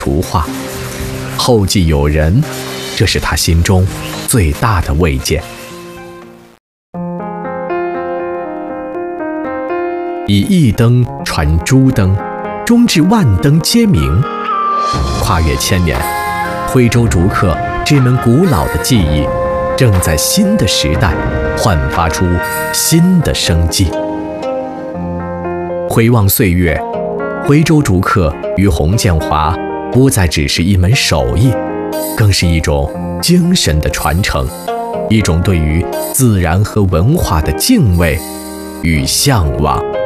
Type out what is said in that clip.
图画，后继有人，这是他心中最大的慰藉。以一灯传诸灯，终至万灯皆明。跨越千年，徽州竹刻这门古老的技艺，正在新的时代焕发出新的生机。回望岁月，徽州竹刻于洪建华不再只是一门手艺，更是一种精神的传承，一种对于自然和文化的敬畏与向往。